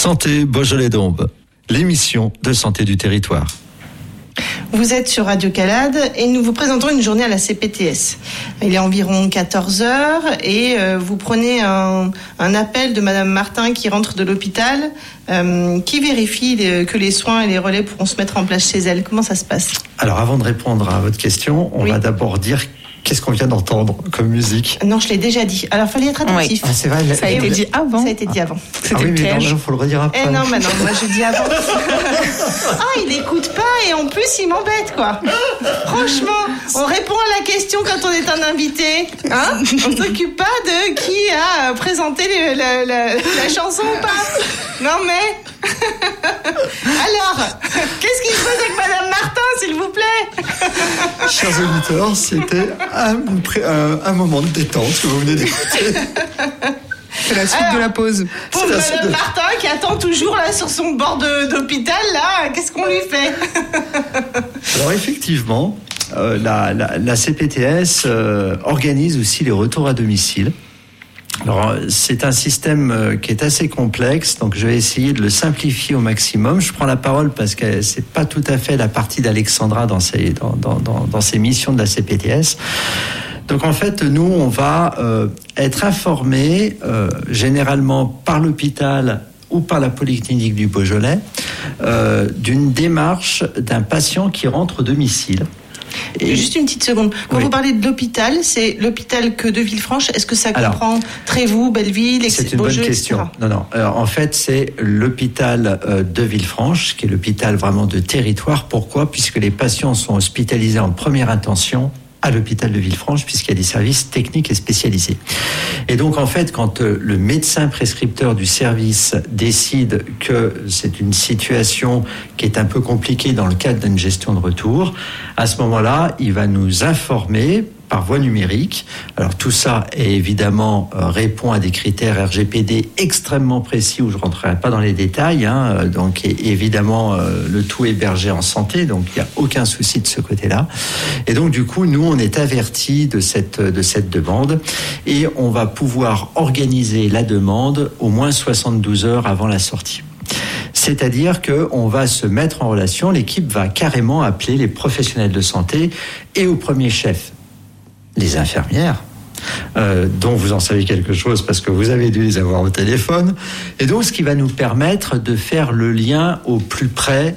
Santé Beaujolais-Dombes, l'émission de santé du territoire. Vous êtes sur Radio Calade et nous vous présentons une journée à la CPTS. Il est environ 14h et vous prenez un appel de Madame Martin qui rentre de l'hôpital, qui vérifie que les soins et les relais pourront se mettre en place chez elle. Comment ça se passe ? Alors avant de répondre à votre question, on va d'abord dire qu'est-ce qu'on vient d'entendre comme musique. Non, je l'ai déjà dit. Alors, il fallait être attentif. Oui. Ah, c'est vrai. Ça a été dit avant. Ça a été dit avant. C'était le piège. Il faut le redire après. Non, moi je dis avant. Il n'écoute pas et en plus, il m'embête, quoi. Franchement, on répond à la question quand on est un invité. On ne s'occupe pas de qui a présenté la chanson ou pas. Non, mais... Alors, qu'est-ce qui se passe avec Madame Martin, s'il vous plaît ? Chers auditeurs, c'était un moment de détente que vous venez d'écouter. C'est la suite de la pause. Pour Madame Martin qui attend toujours là sur son bord d'hôpital, là, qu'est-ce qu'on lui fait ? Alors effectivement, la CPTS organise aussi les retours à domicile. Alors, c'est un système qui est assez complexe, donc je vais essayer de le simplifier au maximum. Je prends la parole parce que c'est pas tout à fait la partie d'Alexandra dans ses missions de la CPTS. Donc en fait, nous, on va être informés généralement par l'hôpital ou par la polyclinique du Beaujolais d'une démarche d'un patient qui rentre au domicile. Et juste une petite seconde. Quand vous parlez de l'hôpital, c'est l'hôpital que de Villefranche. Est-ce que ça comprend Trévoux, Belleville, c'est une bonne question. Non. En fait, c'est l'hôpital de Villefranche, qui est l'hôpital vraiment de territoire. Pourquoi ? Puisque les patients sont hospitalisés en première intention à l'hôpital de Villefranche, puisqu'il y a des services techniques et spécialisés. Et donc, en fait, quand le médecin prescripteur du service décide que c'est une situation qui est un peu compliquée dans le cadre d'une gestion de retour, à ce moment-là, il va nous informer par voie numérique. Alors tout ça évidemment répond à des critères RGPD extrêmement précis où je rentrerai pas dans les détails. Donc évidemment le tout hébergé en santé, donc il y a aucun souci de ce côté-là. Et donc du coup nous on est avertis de cette demande et on va pouvoir organiser la demande au moins 72 heures avant la sortie. C'est-à-dire qu'on va se mettre en relation, l'équipe va carrément appeler les professionnels de santé et au premier chef les infirmières, dont vous en savez quelque chose parce que vous avez dû les avoir au téléphone, et donc ce qui va nous permettre de faire le lien au plus près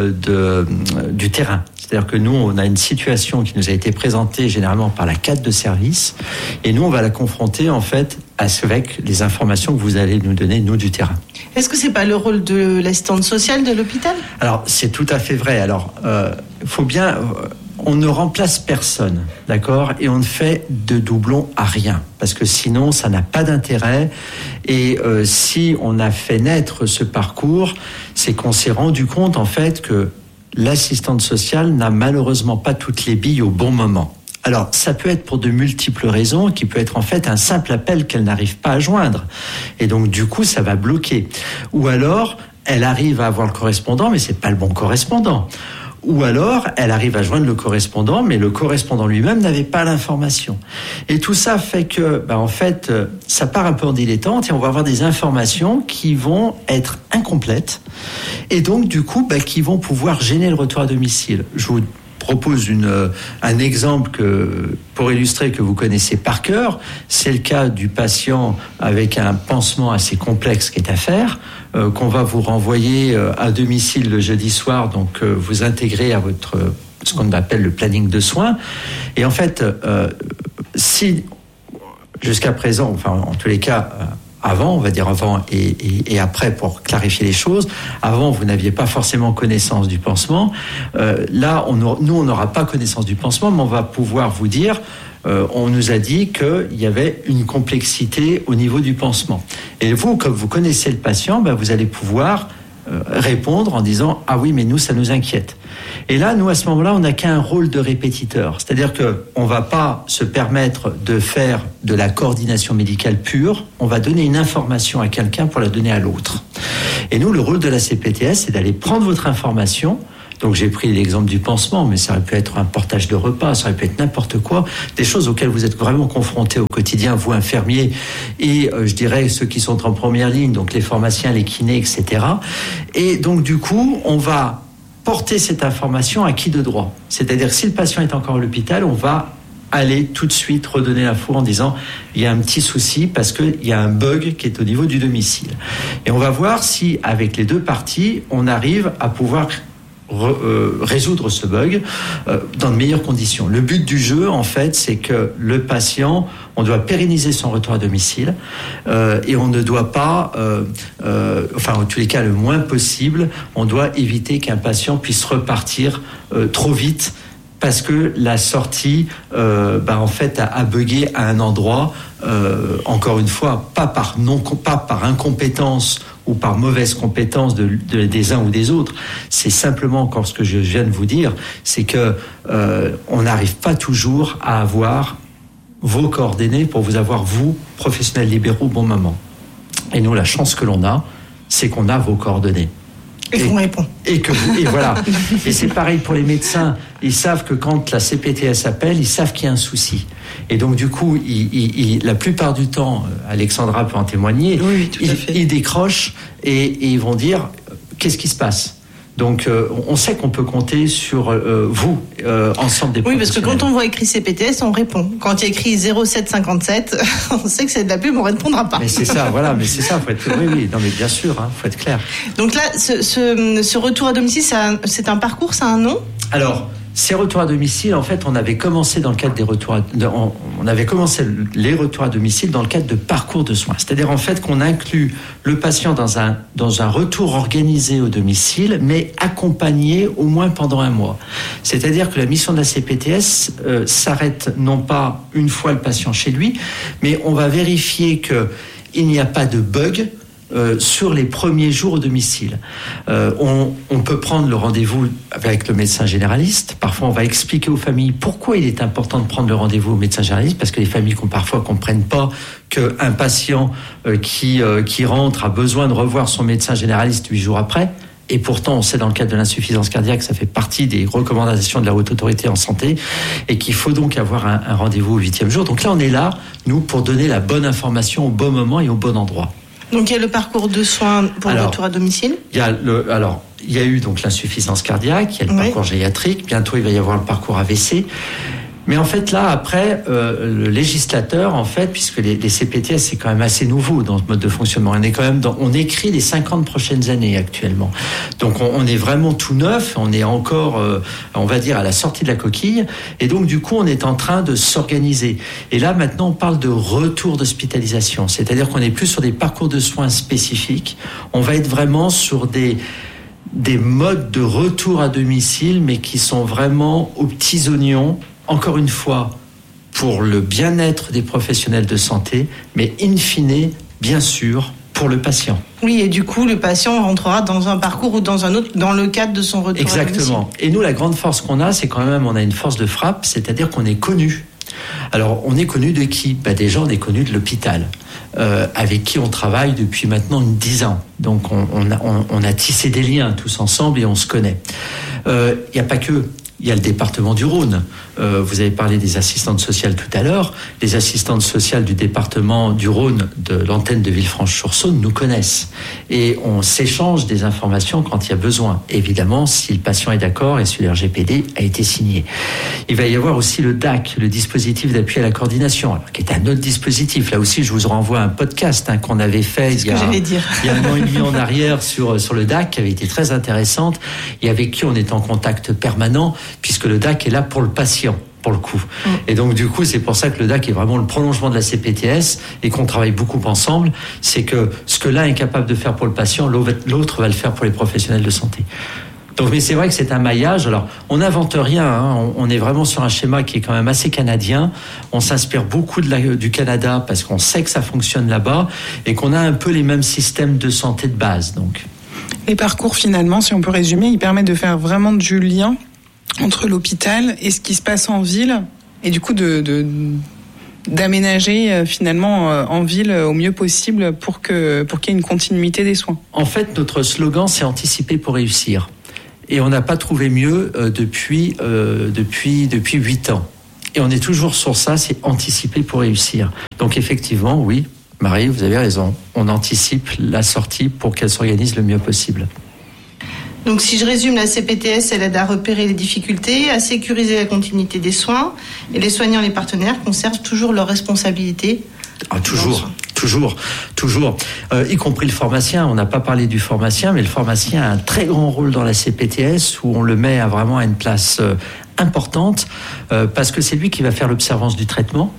du terrain. C'est-à-dire que nous, on a une situation qui nous a été présentée généralement par la cadre de service, et nous, on va la confronter en fait avec les informations que vous allez nous donner, nous, du terrain. Est-ce que c'est pas le rôle de l'assistante sociale de l'hôpital ? Alors, c'est tout à fait vrai. Alors, faut bien... On ne remplace personne, d'accord ? Et on ne fait de doublon à rien, parce que sinon, ça n'a pas d'intérêt. Et si on a fait naître ce parcours, c'est qu'on s'est rendu compte, en fait, que l'assistante sociale n'a malheureusement pas toutes les billes au bon moment. Alors, ça peut être pour de multiples raisons, qui peut être en fait un simple appel qu'elle n'arrive pas à joindre. Et donc, du coup, ça va bloquer. Ou alors, elle arrive à avoir le correspondant, mais c'est pas le bon correspondant. Ou alors, elle arrive à joindre le correspondant, mais le correspondant lui-même n'avait pas l'information. Et tout ça fait que, en fait, ça part un peu en dilettante et on va avoir des informations qui vont être incomplètes et donc, du coup, qui vont pouvoir gêner le retour à domicile. Je vous propose un exemple pour illustrer que vous connaissez par cœur. C'est le cas du patient avec un pansement assez complexe qui est à faire, qu'on va vous renvoyer à domicile le jeudi soir, donc vous intégrez à ce qu'on appelle le planning de soins. Et en fait, si jusqu'à présent, enfin en tous les cas, avant, on va dire avant et après pour clarifier les choses. Avant, vous n'aviez pas forcément connaissance du pansement. Là, nous, on n'aura pas connaissance du pansement, mais on va pouvoir vous dire, on nous a dit qu'il y avait une complexité au niveau du pansement. Et vous, comme vous connaissez le patient, vous allez pouvoir répondre en disant « Ah oui, mais nous, ça nous inquiète ». Et là, nous, à ce moment-là, on n'a qu'un rôle de répétiteur. C'est-à-dire qu'on ne va pas se permettre de faire de la coordination médicale pure. On va donner une information à quelqu'un pour la donner à l'autre. Et nous, le rôle de la CPTS, c'est d'aller prendre votre information, Donc j'ai pris l'exemple du pansement, mais ça aurait pu être un portage de repas, ça aurait pu être n'importe quoi, des choses auxquelles vous êtes vraiment confrontés au quotidien, vous infirmiers, et je dirais ceux qui sont en première ligne, donc les pharmaciens, les kinés, etc. Et donc du coup, on va porter cette information à qui de droit. C'est-à-dire que si le patient est encore à l'hôpital, on va aller tout de suite redonner l'info en disant il y a un petit souci parce qu'il y a un bug qui est au niveau du domicile. Et on va voir si avec les deux parties, on arrive à pouvoir résoudre ce bug dans de meilleures conditions. Le but du jeu, en fait, c'est que le patient, on doit pérenniser son retour à domicile et on ne doit pas, en tous les cas le moins possible, on doit éviter qu'un patient puisse repartir trop vite parce que la sortie, en fait, a bugué à un endroit. Encore une fois, pas par incompétence ou par mauvaise compétence des uns ou des autres. C'est simplement encore ce que je viens de vous dire, c'est que on n'arrive pas toujours à avoir vos coordonnées pour vous avoir, vous, professionnels libéraux, au bon moment. Et nous, la chance que l'on a, c'est qu'on a vos coordonnées. Et qu'on répond. Et voilà. Et c'est pareil pour les médecins. Ils savent que quand la CPTS appelle, ils savent qu'il y a un souci. Et donc, du coup, la plupart du temps, Alexandra peut en témoigner, oui, tout à fait. Ils décrochent et ils vont dire qu'est-ce qui se passe. Donc, on sait qu'on peut compter sur vous, ensemble des professionnels. Oui, parce que quand on voit écrit CPTS, on répond. Quand il y a écrit 0757, on sait que c'est de la pub, on ne répondra pas. Mais c'est ça, voilà, mais c'est ça, faut être, oui, non, mais bien sûr, faut être clair. Donc là, ce retour à domicile, c'est un parcours, ça a un nom ? Alors, ces retours à domicile, en fait, on avait commencé dans le cadre des on avait commencé les retours à domicile dans le cadre de parcours de soins. C'est-à-dire, en fait, qu'on inclut le patient dans un retour organisé au domicile, mais accompagné au moins pendant 1 mois. C'est-à-dire que la mission de la CPTS s'arrête non pas une fois le patient chez lui, mais on va vérifier qu'il n'y a pas de bug sur les premiers jours au domicile. On peut prendre le rendez-vous avec le médecin généraliste. Parfois, on va expliquer aux familles pourquoi il est important de prendre le rendez-vous au médecin généraliste, parce que les familles parfois comprennent pas qu'un patient qui rentre a besoin de revoir son médecin généraliste 8 jours après. Et pourtant, on sait dans le cadre de l'insuffisance cardiaque, ça fait partie des recommandations de la Haute Autorité en Santé, et qu'il faut donc avoir un rendez-vous au 8e jour. Donc là, on est là, nous, pour donner la bonne information au bon moment et au bon endroit. Donc il y a le parcours de soins pour le retour à domicile. Il y a eu donc l'insuffisance cardiaque, il y a le parcours gériatrique, bientôt il va y avoir le parcours AVC. Mais en fait, là, après, le législateur, en fait, puisque les CPTS, c'est quand même assez nouveau dans ce mode de fonctionnement. On écrit les 50 prochaines années actuellement. Donc, on est vraiment tout neuf. On est encore, on va dire, à la sortie de la coquille. Et donc, du coup, on est en train de s'organiser. Et là, maintenant, on parle de retour d'hospitalisation. C'est-à-dire qu'on n'est plus sur des parcours de soins spécifiques. On va être vraiment sur des modes de retour à domicile, mais qui sont vraiment aux petits oignons. Encore une fois, pour le bien-être des professionnels de santé, mais in fine, bien sûr, pour le patient. Oui, et du coup, le patient rentrera dans un parcours ou dans un autre, dans le cadre de son retour. Exactement. Et nous, la grande force qu'on a, c'est quand même, on a une force de frappe, c'est-à-dire qu'on est connu. Alors, on est connu de qui ? Déjà, on est connu de l'hôpital, avec qui on travaille depuis maintenant 10 ans. Donc, on a tissé des liens tous ensemble et on se connaît. Il n'y a pas que... Il y a le département du Rhône. Vous avez parlé des assistantes sociales tout à l'heure. Les assistantes sociales du département du Rhône, de l'antenne de Villefranche-sur-Saône, nous connaissent. Et on s'échange des informations quand il y a besoin. Évidemment, si le patient est d'accord et si le RGPD a été signé. Il va y avoir aussi le DAC, le dispositif d'appui à la coordination, alors, qui est un autre dispositif. Là aussi, je vous renvoie à un podcast qu'on avait fait il y a 1 an et demi en arrière sur le DAC, qui avait été très intéressante et avec qui on est en contact permanent, puisque le DAC est là pour le patient, pour le coup. Et donc, du coup, c'est pour ça que le DAC est vraiment le prolongement de la CPTS et qu'on travaille beaucoup ensemble. C'est que ce que l'un est capable de faire pour le patient, l'autre va le faire pour les professionnels de santé. Donc, mais c'est vrai que c'est un maillage. Alors, on n'invente rien. On est vraiment sur un schéma qui est quand même assez canadien. On s'inspire beaucoup du Canada parce qu'on sait que ça fonctionne là-bas et qu'on a un peu les mêmes systèmes de santé de base. Donc, les parcours, finalement, si on peut résumer, ils permettent de faire vraiment du lien entre l'hôpital et ce qui se passe en ville, et du coup d'aménager finalement en ville au mieux possible pour qu'il y ait une continuité des soins. En fait, notre slogan, c'est anticiper pour réussir. Et on n'a pas trouvé mieux depuis 8 ans. Et on est toujours sur ça, c'est anticiper pour réussir. Donc effectivement, oui, Marie, vous avez raison. On anticipe la sortie pour qu'elle s'organise le mieux possible. Donc si je résume, la CPTS, elle aide à repérer les difficultés, à sécuriser la continuité des soins, et les soignants et les partenaires conservent toujours leurs responsabilités. Ah, toujours, y compris le pharmacien. On n'a pas parlé du pharmacien, mais le pharmacien a un très grand rôle dans la CPTS où on le met vraiment à une place importante parce que c'est lui qui va faire l'observance du traitement.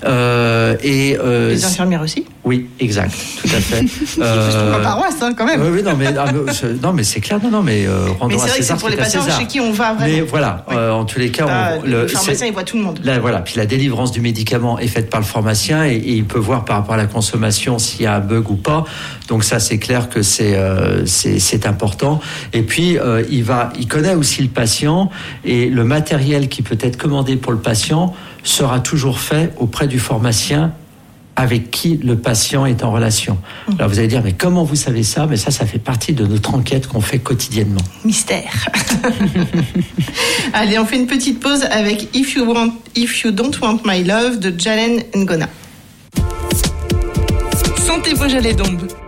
Les infirmières aussi. Oui, exact, tout à fait. Ma paroisse, quand même. Oui, non, mais c'est clair, rendons à César. Mais c'est vrai que c'est pour les patients chez qui on va vraiment. Mais voilà, en tous les cas, le pharmacien, il voit tout le monde. Là, voilà, puis la délivrance du médicament est faite par le pharmacien et il peut voir par rapport à la consommation s'il y a un bug ou pas. Donc ça, c'est clair que c'est important. Et puis il connaît aussi le patient et le matériel qui peut être commandé pour le patient sera toujours fait auprès du pharmacien avec qui le patient est en relation. Alors vous allez dire, mais comment vous savez ça? Mais ça fait partie de notre enquête qu'on fait quotidiennement. Mystère. Allez, on fait une petite pause avec If You Don't Want My Love de Jalen Ngona. Sentez vos Jalais d'ombre.